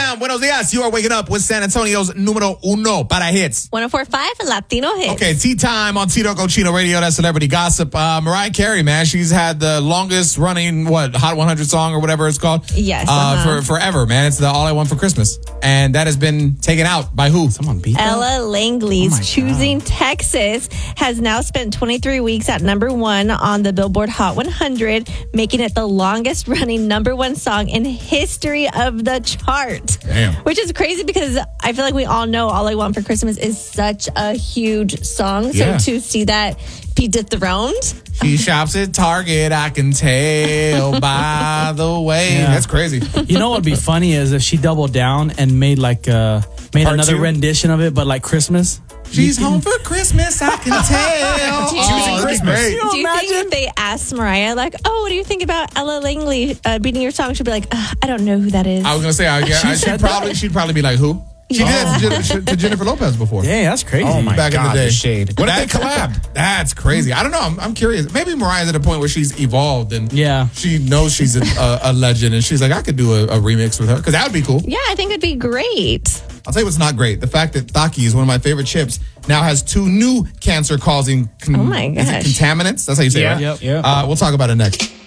a.m. Buenos dias. You are waking up with San Antonio's numero uno para hits. 104.5 Latino Hits. Okay, tea time on Tito Cochino Radio. That's celebrity gossip. Mariah Carey, man, she's had the longest running, Hot 100 song or whatever it's called. Yes. For forever, man. It's the All I Want for Christmas. And that has been taken out by who? Someone beat that? Ella Langley's Choosing Texas has now spent 23 weeks at number one on the Billboard Hot 100, making it the longest running number one song in history of the chart. Damn. Which is crazy because I feel like we all know All I Want for Christmas is such a huge song. So to see that be dethroned. She shops at Target, I can tell by the way. Yeah. That's crazy. You know what would be funny is if she doubled down and made another rendition of it, but like Christmas. She's home for Christmas, I can tell. Choosing Christmas. Do you think if they asked Mariah, like, oh, what do you think about Ella Langley beating your song? She'd be like, I don't know who that is. I was going to say, she'd probably be like, who? She did to Jennifer Lopez before. Yeah, that's crazy. Oh my Back God, in the day. the shade. What if they collabed? That's crazy. I don't know. I'm curious. Maybe Mariah's at a point where she's evolved and she knows she's a legend and she's like, I could do a remix with her because that would be cool. Yeah, I think it'd be great. I'll tell you what's not great. The fact that Takis, one of my favorite chips, now has 2 new cancer-causing Oh my gosh. contaminants. That's how you say it, right? Yep. We'll talk about it next.